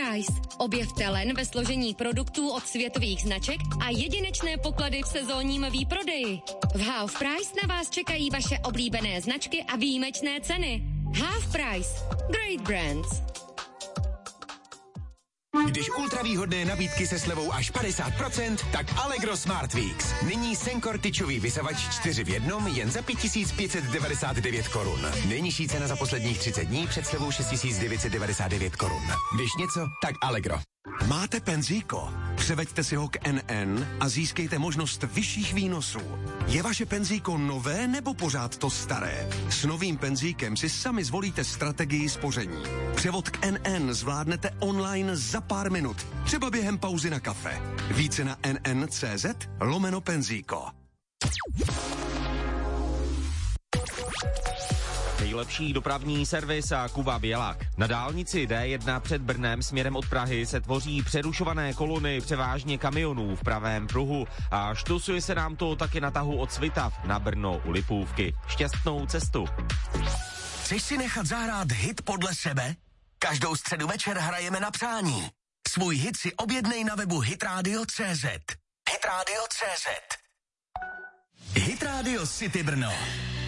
Price. Objevte len ve složení produktů od světových značek a jedinečné poklady v sezónním výprodeji. V Half Price na vás čekají vaše oblíbené značky a výjimečné ceny. Half Price. Great brands. Když ultravýhodné nabídky se slevou až 50%, tak Allegro Smart Weeks. Nyní Senkor tyčový vysavač 4 v 1 jen za 5599 korun. Nejnižší cena za posledních 30 dní před slevou 6999 korun. Když něco, tak Allegro. Máte penzíko? Převeďte si ho k NN a získejte možnost vyšších výnosů. Je vaše penzíko nové nebo pořád to staré? S novým penzíkem si sami zvolíte strategii spoření. Převod k NN zvládnete online za pár minut, třeba během pauzy na kafe. Více na nn.cz/penzíko. Nejlepší dopravní servis a Kuba Bělák. Na dálnici D1 před Brnem směrem od Prahy se tvoří přerušované kolony převážně kamionů v pravém pruhu a štusuje se nám to taky na tahu od Svitav na Brno u Lipůvky. Šťastnou cestu. Chceš si nechat zahrát hit podle sebe? Každou středu večer hrajeme na přání. Svůj hit si objednej na webu hitradio.cz. Hitradio.cz. Hit Radio City Brno.